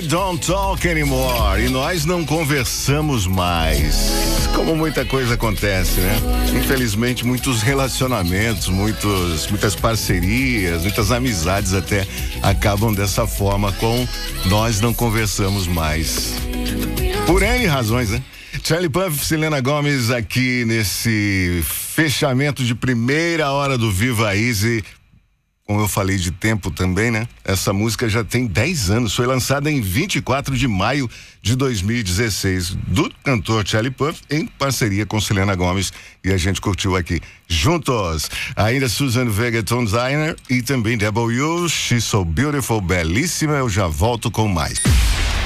We don't talk anymore. E nós não conversamos mais. Como muita coisa acontece, né? Infelizmente, muitos relacionamentos, muitas parcerias, muitas amizades até acabam dessa forma, com nós não conversamos mais. Por N razões, né? Charlie Puth, Selena Gomez aqui nesse fechamento de primeira hora do Viva Easy. Como eu falei de tempo também, né? Essa música já tem 10 anos, foi lançada em 24 de maio de 2016, do cantor Charlie Puth, em parceria com Selena Gomez, e a gente curtiu aqui juntos. Ainda Susan Vega, Tom Ziner e também W, She's So Beautiful, belíssima. Eu já volto com mais.